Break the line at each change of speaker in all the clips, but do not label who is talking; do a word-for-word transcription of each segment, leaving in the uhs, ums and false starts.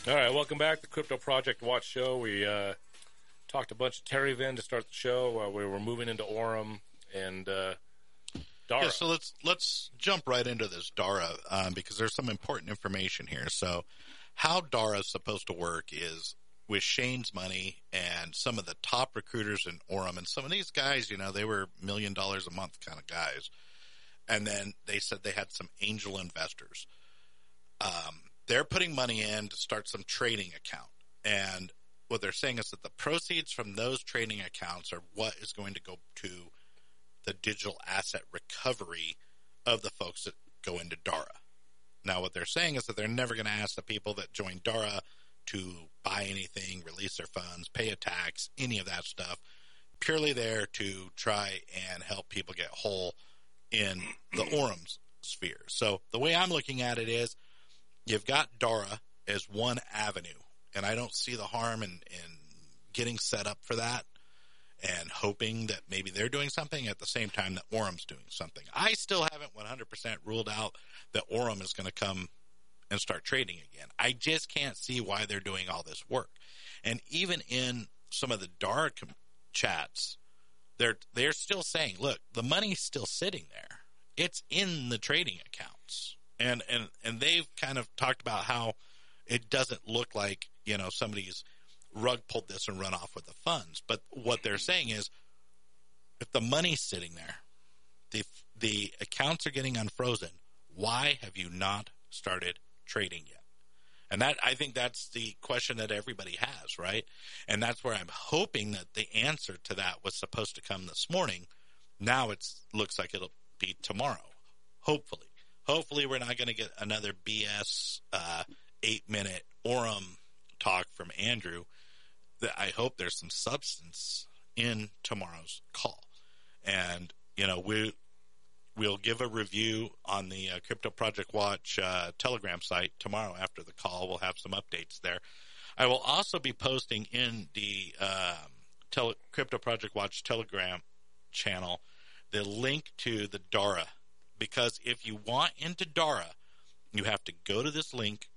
All right, welcome back to the Crypto Project Watch Show. We uh, talked a bunch of Terryvin to start the show. Uh, we were moving into Aurum and uh, Dara.
Yeah, so let's let's jump right into this Dara um, because there's some important information here. So, how Dara is supposed to work is with Shane's money and some of the top recruiters in Aurum, and some of these guys, you know, they were million dollars a month kind of guys, and then they said they had some angel investors. Um, they're putting money in to start some trading account. And what they're saying is that the proceeds from those trading accounts are what is going to go to the digital asset recovery of the folks that go into Dara. Now, what they're saying is that they're never going to ask the people that join Dara to buy anything, release their funds, pay a tax, any of that stuff. Purely there to try and help people get whole in the Aurum sphere. So the way I'm looking at it is, you've got Dara as one avenue, and I don't see the harm in, in getting set up for that and hoping that maybe they're doing something at the same time that Aurum's doing something. I still haven't one hundred percent ruled out that Aurum is going to come and start trading again. I just can't see why they're doing all this work. And even in some of the Dara com- chats, they're they're still saying, look, the money's still sitting there. It's in the trading accounts. And, and and they've kind of talked about how it doesn't look like, you know, somebody's rug pulled this and run off with the funds. But what they're saying is, if the money's sitting there, the the accounts are getting unfrozen, why have you not started trading yet? And that, I think that's the question that everybody has, right? And that's where I'm hoping that the answer to that was supposed to come this morning. Now it looks like it'll be tomorrow, hopefully. Hopefully we're not going to get another B S uh, eight-minute Aurum talk from Andrew. I hope there's some substance in tomorrow's call. And, you know, we, we'll give a review on the uh, Crypto Project Watch uh, Telegram site tomorrow after the call. We'll have some updates there. I will also be posting in the um, tele- Crypto Project Watch Telegram channel the link to the Dara. Because if you want into Dara, you have to go to this link.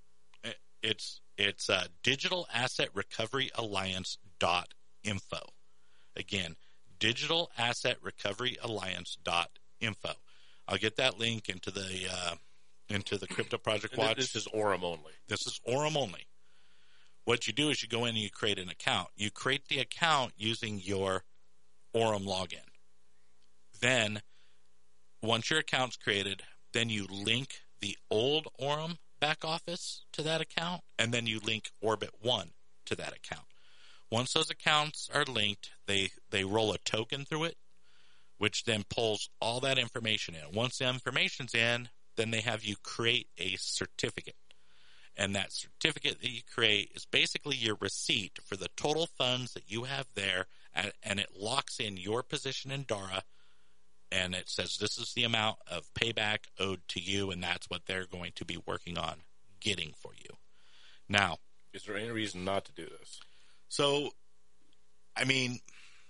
It's it's uh, digital asset recovery alliance dot info. Again, digital asset recovery alliance dot info. I'll get that link into the uh, into the Crypto Project Watch.
This is Aurum only.
This is Aurum only. What you do is you go in and you create an account. You create the account using your Aurum login. Then, once your account's created, then you link the old Aurum back office to that account, and then you link Orbit One to that account. Once those accounts are linked, they, they roll a token through it, which then pulls all that information in. Once the information's in, then they have you create a certificate. And that certificate that you create is basically your receipt for the total funds that you have there, and, and it locks in your position in Dara. And it says this is the amount of payback owed to you, and that's what they're going to be working on getting for you. Now,
is there any reason not to do this?
So, I mean,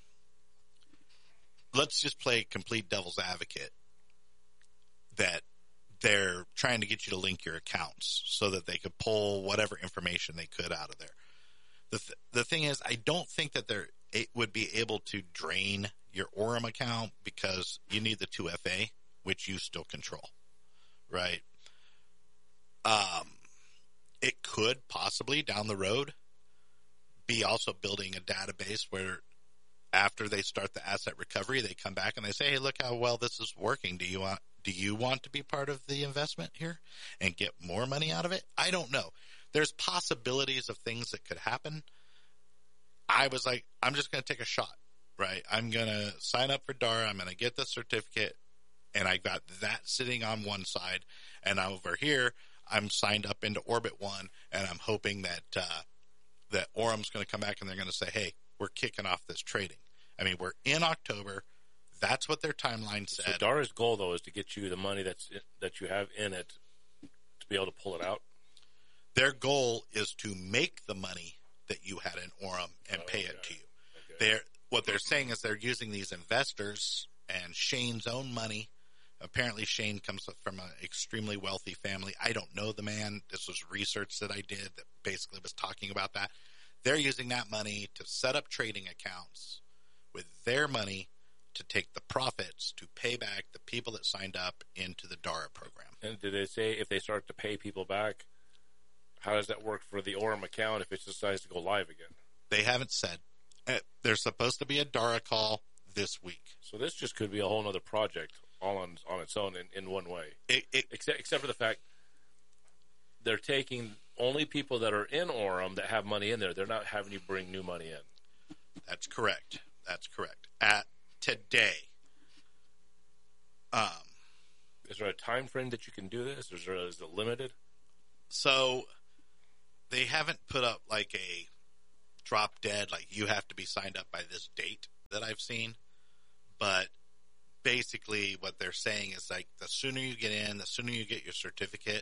let's just play complete devil's advocate that they're trying to get you to link your accounts so that they could pull whatever information they could out of there. The th- the thing is, I don't think that they're it would be able to drain your Aurum account because you need the two F A, which you still control, right? Um, it could possibly down the road be also building a database where after they start the asset recovery, they come back and they say, hey, look how well this is working. Do you want, do you want to be part of the investment here and get more money out of it? I don't know. There's possibilities of things that could happen. I was like, I'm just going to take a shot, right? I'm going to sign up for Dara. I'm going to get the certificate, and I got that sitting on one side. And over here, I'm signed up into Orbit One, and I'm hoping that uh, that Aurum's going to come back and they're going to say, hey, we're kicking off this trading. I mean, we're in October. That's what their timeline said.
So Dara's goal, though, is to get you the money that's that you have in it to be able to pull it out?
Their goal is to make the money that you had in Aurum and
oh,
pay
okay.
it to you.
Okay.
They're, what they're saying is they're using these investors and Shane's own money Apparently Shane comes from an extremely wealthy family. I don't know the man. This was research that I did that basically was talking about that. They're using that money to set up trading accounts with their money to take the profits to pay back the people that signed up into the DARA program.
And did they say if they start to pay people back, how does that work for the Orem account if it decides to go live again?
They haven't said. There's supposed to be a DARA call this week.
So this just could be a whole other project all on on its own in, in one way.
It, it,
except, except for the fact they're taking only people that are in Orem that have money in there. They're not having you bring new money in.
That's correct. That's correct. At today. Um,
is there a time frame that you can do this? Is, there, is it limited?
So they haven't put up like a drop dead, like you have to be signed up by this date that I've seen. But basically what they're saying is like the sooner you get in, the sooner you get your certificate,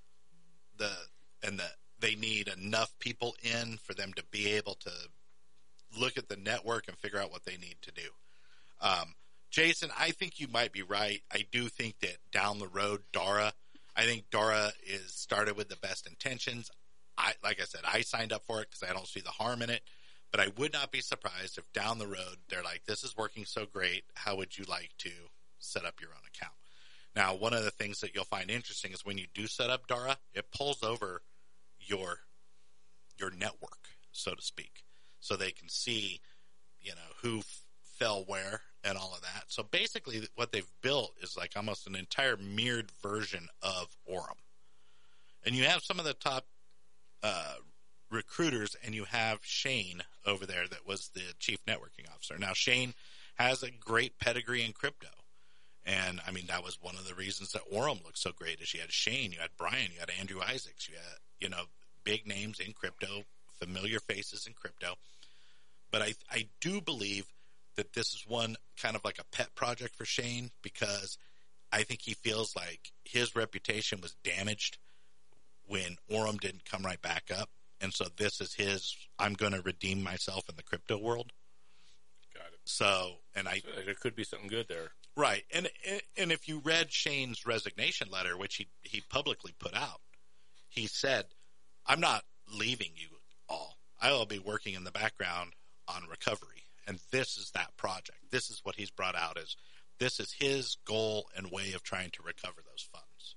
the and the they need enough people in for them to be able to look at the network and figure out what they need to do. Um, Jason, I think you might be right. I do think that down the road, DARA, I think DARA is started with the best intentions. I, like I said, I signed up for it because I don't see the harm in it, but I would not be surprised if down the road they're like, this is working so great. How would you like to set up your own account? Now, one of the things that you'll find interesting is when you do set up DARA, it pulls over your, your network, so to speak, so they can see, you know, who f- fell where and all of that. So basically what they've built is like almost an entire mirrored version of Orem. And you have some of the top uh, recruiters, and you have Shane over there that was the chief networking officer. Now, Shane has a great pedigree in crypto. And, I mean, that was one of the reasons that Orem looked so great is you had Shane, you had Brian, you had Andrew Isaacs, you had, you know, big names in crypto, familiar faces in crypto. But I, I do believe that this is one kind of like a pet project for Shane because I think he feels like his reputation was damaged when Orem didn't come right back up. And so this is his, I'm going to redeem myself in the crypto world.
Got it.
So, and I...
So there could be something good there.
Right. And and if you read Shane's resignation letter, which he, he publicly put out, he said, I'm not leaving you all. I will be working in the background on recovery. And this is that project. This is what he's brought out as this is his goal and way of trying to recover those funds.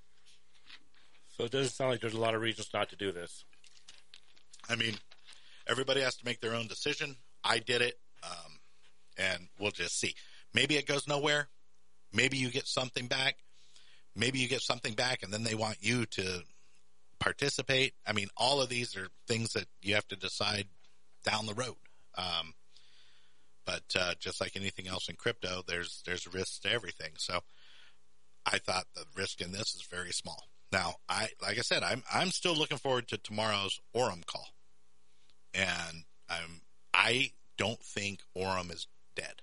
So it doesn't sound like there's a lot of reasons not to do this.
I mean, everybody has to make their own decision. I did it, um, and we'll just see. Maybe it goes nowhere. Maybe you get something back. Maybe you get something back, and then they want you to participate. I mean, all of these are things that you have to decide down the road. Um, but uh, just like anything else in crypto, there's there's risks to everything. So I thought the risk in this is very small. Now, I like I said, I'm I'm still looking forward to tomorrow's Orem call, and I'm I don't think Orem is dead.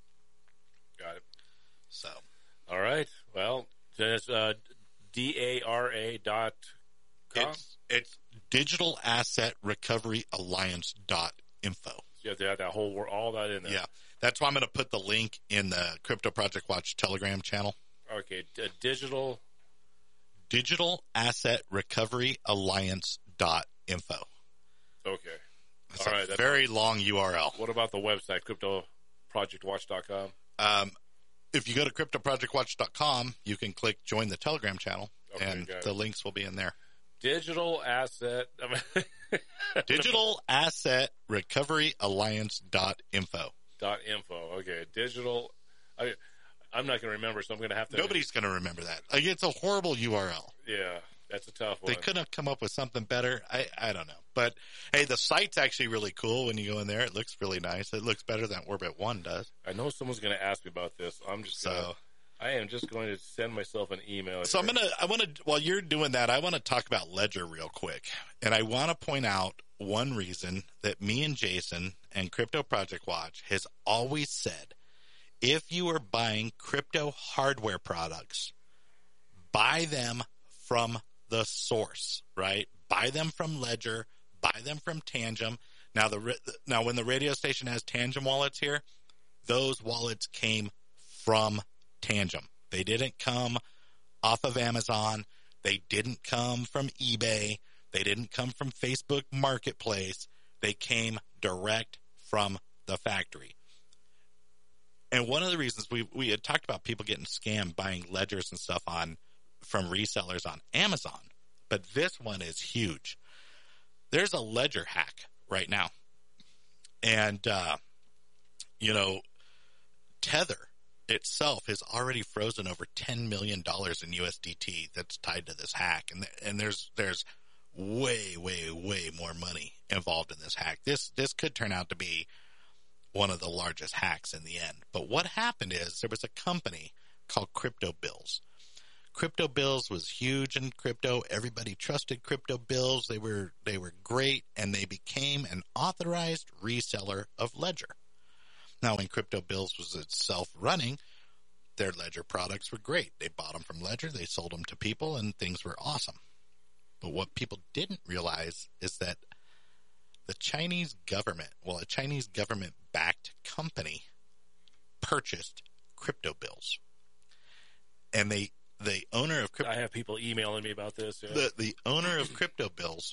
Got it.
So,
all right. Well, it's uh, D A R A dot com.
It's, it's Digital Asset Recovery Alliance dot info.
Yeah, that, that whole all that in there.
Yeah, that's why I'm going to put the link in the Crypto Project Watch Telegram channel.
Okay, d- digital.
Digital Asset Recovery Alliance dot info.
Okay.
That's
all
a
right.
very long U R L.
What about the website, crypto project watch dot com?
Um, if you go to crypto project watch dot com, you can click join the Telegram channel, okay, and the links will be in there.
Digital Asset.
Digital Asset Recovery Alliance dot info.
Dot info. Okay. Digital. I, I'm not going to remember, so I'm going to have to.
Nobody's going to remember that. Like, it's a horrible U R L.
Yeah, that's a tough one.
They couldn't have come up with something better. I, I don't know. But, hey, the site's actually really cool when you go in there. It looks really nice. It looks better than Orbit one does.
I know someone's going to ask me about this. I'm just
so.
Gonna, I am just going to send myself an email.
So
here.
I'm going to, I want to, while you're doing that, I want to talk about Ledger real quick. And I want to point out one reason that me and Jason and Crypto Project Watch has always said, if you are buying crypto hardware products, buy them from the source, right? Buy them from Ledger, buy them from Tangem. Now, the now when the radio station has Tangem wallets here, those wallets came from Tangem. They didn't come off of Amazon. They didn't come from eBay. They didn't come from Facebook Marketplace. They came direct from the factory. And one of the reasons we we had talked about people getting scammed buying ledgers and stuff on from resellers on Amazon, but this one is huge. There's a ledger hack right now, and uh, you know, Tether itself has already frozen over ten million dollars in U S D T that's tied to this hack, and and there's there's way way way more money involved in this hack. This this could turn out to be one of the largest hacks in the end. But what happened is there was a company called Crypto Bills. Crypto Bills was huge in crypto. Everybody trusted Crypto Bills. They were they were great, and they became an authorized reseller of Ledger. Now, when Crypto Bills was itself running, their Ledger products were great. They bought them from Ledger, they sold them to people, and things were awesome. But what people didn't realize is that the Chinese government, well, a Chinese government-backed company purchased Crypto Bills. And they, the owner of Crypto...
I have people emailing me about this. Yeah.
The, the owner of Crypto Bills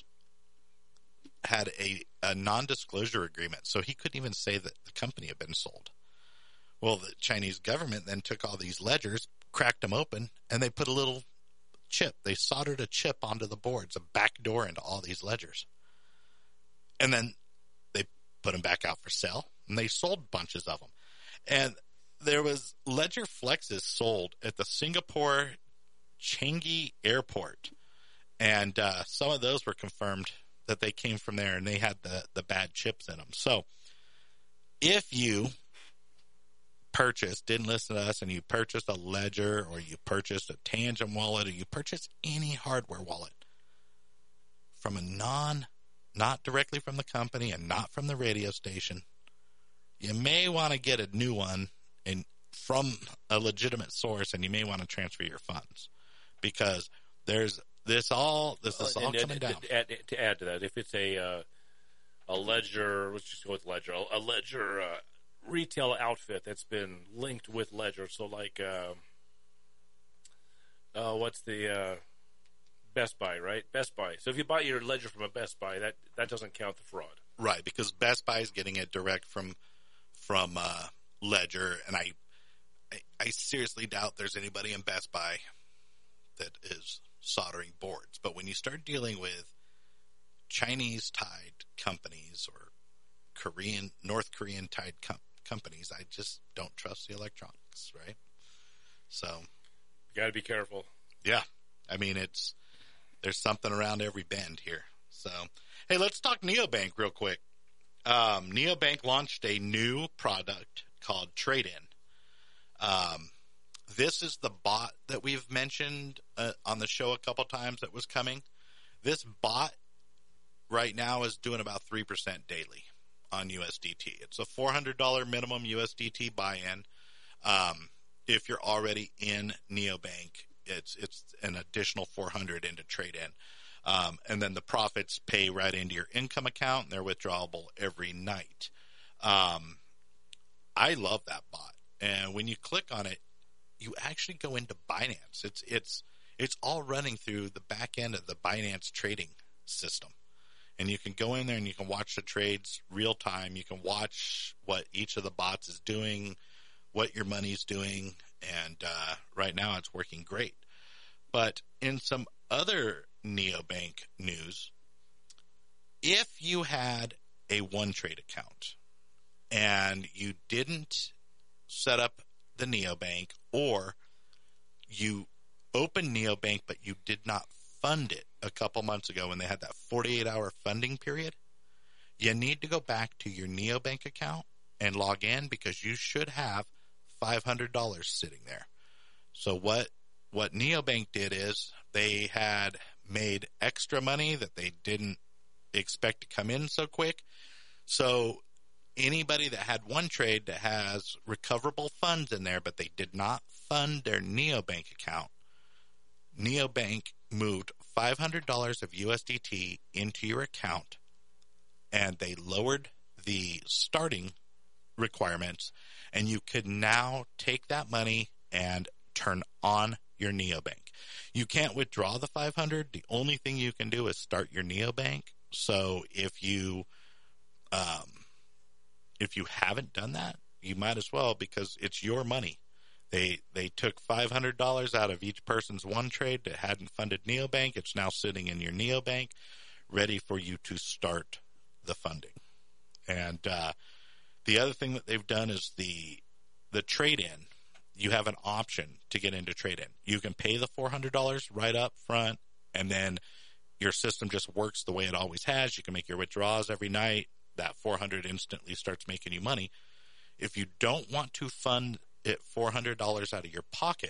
had a, a non-disclosure agreement, so he couldn't even say that the company had been sold. Well, the Chinese government then took all these ledgers, cracked them open, and they put a little chip. They soldered a chip onto the boards, a back door into all these ledgers. And then they put them back out for sale, and they sold bunches of them. And there was Ledger Flexes sold at the Singapore Changi Airport, and uh, some of those were confirmed that they came from there, and they had the, the bad chips in them. So if you purchased, didn't listen to us, and you purchased a Ledger, or you purchased a Tangent wallet, or you purchased any hardware wallet from a non not directly from the company and not from the radio station, you may want to get a new one and from a legitimate source, and you may want to transfer your funds, because there's this all this is all
and,
coming
and,
down.
To add, to add to that, if it's a uh, a Ledger, let's just go with Ledger, a Ledger uh, retail outfit that's been linked with Ledger, so like uh, uh, what's the uh, Best Buy, right? Best Buy. So if you buy your Ledger from a Best Buy, that, that doesn't count the fraud.
Right, because Best Buy is getting it direct from from uh, Ledger, and I, I I seriously doubt there's anybody in Best Buy that is soldering boards. But when you start dealing with Chinese-tied companies or Korean, North Korean-tied com- companies, I just don't trust the electronics, right? So
you got to be careful.
Yeah, I mean it's. There's something around every bend here. So, hey, let's talk Neobank real quick. Um, Neobank launched a new product called Trade-In. Um, this is the bot that we've mentioned uh, on the show a couple times that was coming. This bot right now is doing about three percent daily on U S D T. It's a four hundred dollars minimum U S D T buy-in. Um, if you're already in Neobank, It's it's an additional four hundred into trade-in. Um, and then the profits pay right into your income account, and they're withdrawable every night. Um, I love that bot. And when you click on it, you actually go into Binance. It's it's it's all running through the back end of the Binance trading system. And you can go in there and you can watch the trades real time. You can watch what each of the bots is doing, what your money's doing, and uh, right now it's working great. But in some other Neobank news, if you had a OneTrade account and you didn't set up the Neobank, or you opened Neobank but you did not fund it a couple months ago when they had that forty-eight hour funding period, you need to go back to your Neobank account and log in, because you should have five hundred dollars sitting there. So what what Neobank did is they had made extra money that they didn't expect to come in so quick. So anybody that had OneTrade that has recoverable funds in there, but they did not fund their Neobank account, Neobank moved five hundred dollars of U S D T into your account, and they lowered the starting requirements, and you could now take that money and turn on your neobank. You can't withdraw the five hundred. The only thing you can do is start your neobank. So if you um, if you haven't done that, you might as well, because it's your money. They they took five hundred dollars out of each person's one trade that hadn't funded neobank. It's now sitting in your neobank, ready for you to start the funding. And uh, the other thing that they've done is the the trade-in. You have an option to get into trade-in. You can pay the four hundred dollars right up front, and then your system just works the way it always has. You can make your withdrawals every night. That four hundred dollars instantly starts making you money. If you don't want to fund it four hundred dollars out of your pocket,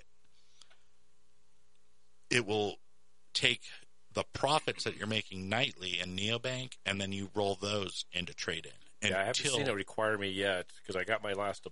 it will take the profits that you're making nightly in neobank, and then you roll those into trade-in.
Yeah, I haven't seen it require me yet, because I got my last